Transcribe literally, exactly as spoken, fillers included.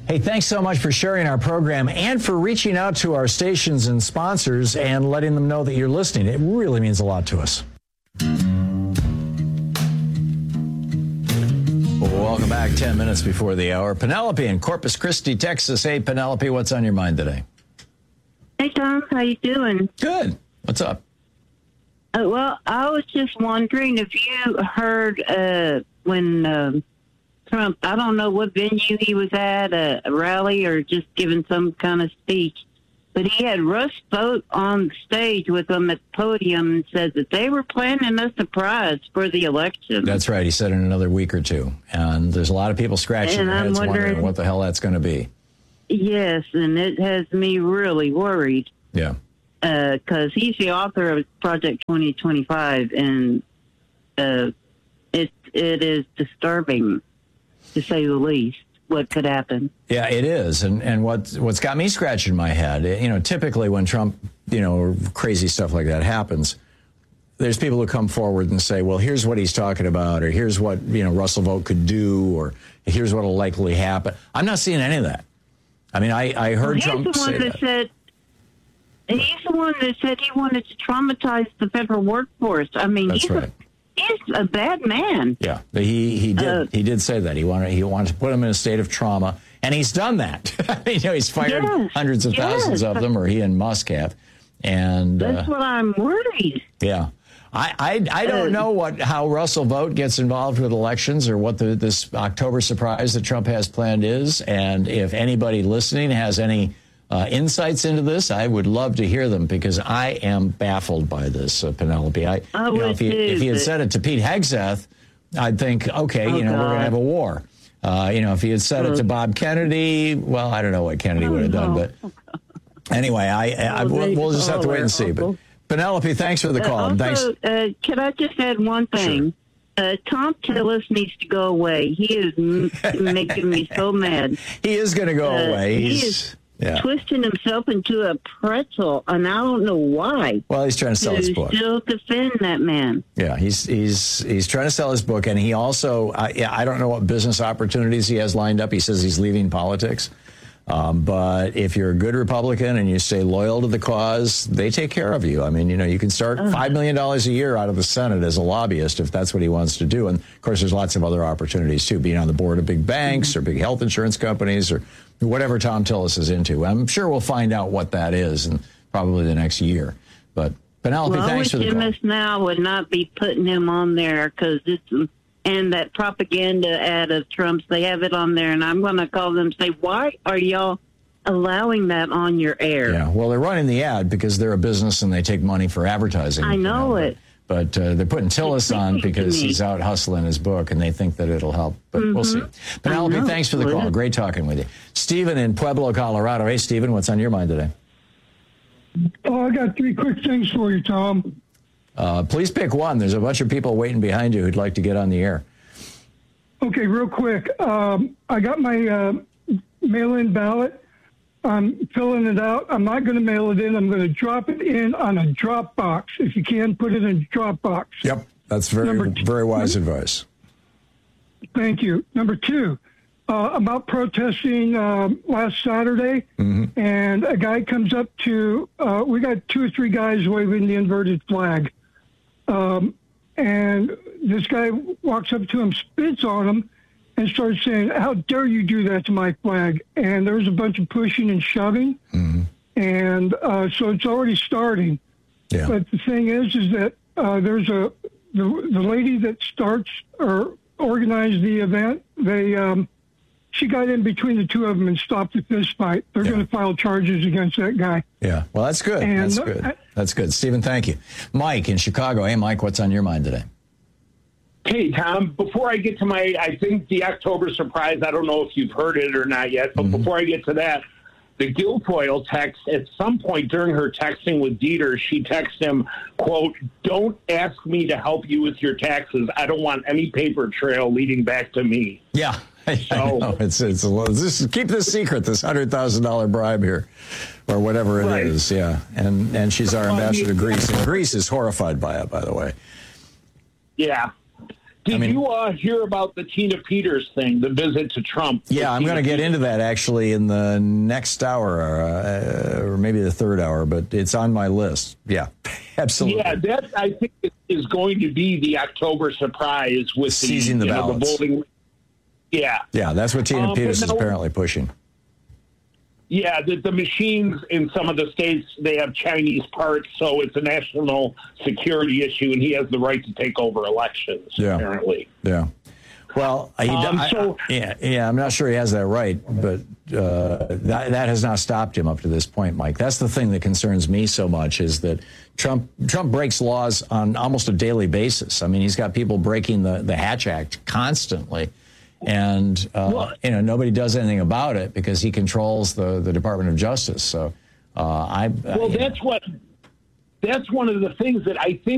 Hey, thanks so much for sharing our program and for reaching out to our stations and sponsors and letting them know that you're listening. It really means a lot to us. Welcome back. Ten minutes before the hour. Penelope in Corpus Christi, Texas. Hey, Penelope, what's on your mind today? Hey, Tom. How you doing? Good. What's up? Uh, well, I was just wondering if you heard uh, when uh, Trump, I don't know what venue he was at, a, a rally or just giving some kind of speech, but he had Russ Vought on stage with him at the podium and said that they were planning a surprise for the election. That's right. He said in another week or two. And there's a lot of people scratching and their I'm heads wondering, wondering what the hell that's going to be. Yes, and it has me really worried. Yeah. Because uh, he's the author of Project twenty twenty-five, and uh, it it is disturbing, to say the least, what could happen. Yeah, it is. And and what, what's got me scratching my head, you know, typically when Trump, you know, crazy stuff like that happens, there's people who come forward and say, well, here's what he's talking about, or here's what, you know, Russell Vought could do, or here's what will likely happen. I'm not seeing any of that. I mean, I, I heard well, Trump the one say that. that. Said, he's the one that said he wanted to traumatize the federal workforce. I mean, That's he's, right. a, he's a bad man. Yeah, but he he did Uh, he did say that he wanted he wanted to put him in a state of trauma, and he's done that. You know, he's fired Yes, hundreds of yes. thousands of them, or he and Musk have, and That's uh, what I'm worried. yeah. I, I, I don't know what how Russell Vought gets involved with elections or what the, this October surprise that Trump has planned is. And if anybody listening has any uh, insights into this, I would love to hear them because I am baffled by this, uh, Penelope. I, I you know, would if, he, too, if he had but- said it to Pete Hegseth, I'd think, okay, Oh, you know, we're going God. to have a war. Uh, you know, if he had said it to Bob Kennedy, well, I don't know what Kennedy would have done. no. But anyway, I, I, Oh, we'll, they- we'll just have to oh, wait and see. But awful. Penelope, thanks for the call. Uh, and also, thanks. uh, can I just add one thing? Uh, Tom Tillis needs to go away. He is m- making me so mad. He is going to go Uh, away. he He's, is yeah. twisting himself into a pretzel, and I don't know why. Well, he's trying to sell his To book. still defend that man. Yeah, he's he's he's trying to sell his book, and he also, uh, yeah, I don't know what business opportunities he has lined up. He says he's leaving politics. Um, but if you're a good Republican and you stay loyal to the cause, they take care of you. I mean, you know, you can start five million dollars a year out of the Senate as a lobbyist if that's what he wants to do. And, of course, there's lots of other opportunities, too, being on the board of big banks or big health insurance companies or whatever Tom Tillis is into. I'm sure we'll find out what that is in probably the next year. But, Penelope, Well, I thanks wish for the M call. S Now would not be putting him on there because it's and that propaganda ad of Trump's, they have it on there, and I'm going to call them and say, why are y'all allowing that on your air? Yeah, well, they're running the ad because they're a business and they take money for advertising. I know you it. But uh, they're putting Tillis on creepy to because me. he's out hustling his book, and they think that it'll help. But we'll see. Penelope, know. thanks for the call. Great talking with you. Stephen in Pueblo, Colorado. Hey, Stephen, what's on your mind today? Oh, I got three quick things for you, Tom. Uh, please pick one. There's a bunch of people waiting behind you who'd like to get on the air. Okay, real quick. Um, I got my uh, mail-in ballot. I'm filling it out. I'm not going to mail it in. I'm going to drop it in on a drop box. If you can, put it in a drop box. Yep, that's very, Number two. very wise advice. Thank you. Number two, uh, about protesting uh, last Saturday, Mm-hmm. and a guy comes up to, uh, we got two or three guys waving the inverted flag. Um, and this guy walks up to him, spits on him, and starts saying, how dare you do that to my flag? And there was a bunch of pushing and shoving. Mm-hmm. And uh, so it's already starting. Yeah. But the thing is, is that uh, there's a, the, the lady that starts or organized the event, they, um, she got in between the two of them and stopped the fist fight. They're Yeah. going to file charges against that guy. Yeah, well, that's good. And, that's uh, good. I- That's good. Stephen, thank you. Mike in Chicago. Hey, Mike, what's on your mind today? Hey, Tom, before I get to my, I think the October surprise, I don't know if you've heard it or not yet, but Mm-hmm. before I get to that, the Guilfoyle text, at some point during her texting with Dieter, she texted him, quote, don't ask me to help you with your taxes. I don't want any paper trail leading back to me. Yeah. I So- know. It's, it's a little, this, keep this secret, this one hundred thousand dollars bribe here, or whatever it Right. is. Yeah. And, and she's our Well, ambassador to you- Greece. And Greece is horrified by it, by the way. Yeah. Did I mean, you uh, hear about the Tina Peters thing, the visit to Trump? Yeah, I'm going to get into that actually in the next hour, uh, or maybe the third hour, but it's on my list. Yeah, absolutely. Yeah, that I think is going to be the October surprise with seizing the, the you know, ballots. the voting. Yeah, Yeah, that's what Tina Um, Peters but is no- apparently pushing. Yeah, the, the machines in some of the states, they have Chinese parts, so it's a national security issue, and he has the right to take over elections, Yeah. apparently. Yeah. Well, he, Um, I, so- I, yeah, yeah, I'm not sure he has that right, but uh, that, that has not stopped him up to this point, Mike. That's the thing that concerns me so much is that Trump Trump breaks laws on almost a daily basis. I mean, he's got people breaking the, the Hatch Act constantly. And, uh, Well- you know, nobody does anything about it because he controls the, the Department of Justice. So uh, I. Well, that's what. That's one of the things that I think